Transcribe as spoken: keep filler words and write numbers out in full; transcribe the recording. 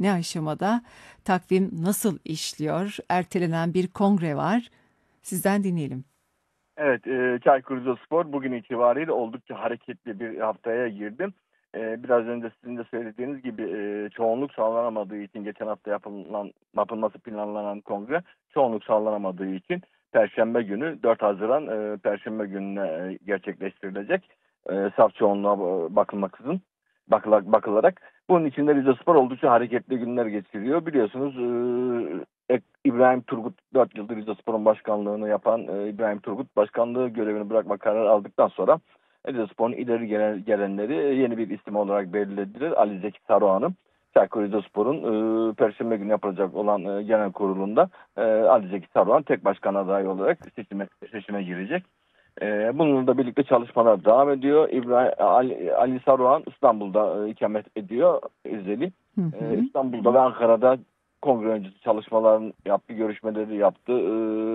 Ne aşamada? Takvim nasıl işliyor? Ertelenen bir kongre var. Sizden dinleyelim. Evet, e, Çaykur Rizespor bugün itibariyle oldukça hareketli bir haftaya girdi. E, biraz önce sizin de söylediğiniz gibi e, çoğunluk sağlanamadığı için geçen hafta yapılan, yapılması planlanan kongre çoğunluk sağlanamadığı için Perşembe günü dört Haziran e, Perşembe gününe e, gerçekleştirilecek. E, saf çoğunluğa e, bakılmaksızın bakıla, bakılarak. Bunun içinde Rizespor oldukça hareketli günler geçiriyor. Biliyorsunuz e, İbrahim Turgut dört yıldır Rizespor'un başkanlığını yapan e, İbrahim Turgut başkanlığı görevini bırakma kararı aldıktan sonra Rizespor'un ileri gelen, gelenleri e, yeni bir isim olarak belirlediler. Ali Zeki Saruhan'ın Çaykur Rizespor'un e, Perşembe günü yapılacak olan e, genel kurulunda e, Ali Zeki Saruhan tek başkan adayı olarak seçime, seçime girecek. E, bununla da birlikte çalışmalar devam ediyor. İbrahim Ali, Ali Saruhan İstanbul'da e, ikamet ediyor Özeli. Hı E, hı. İstanbul'da ve Ankara'da kongre öncesi çalışmalarını yaptı, görüşmeleri yaptı. E,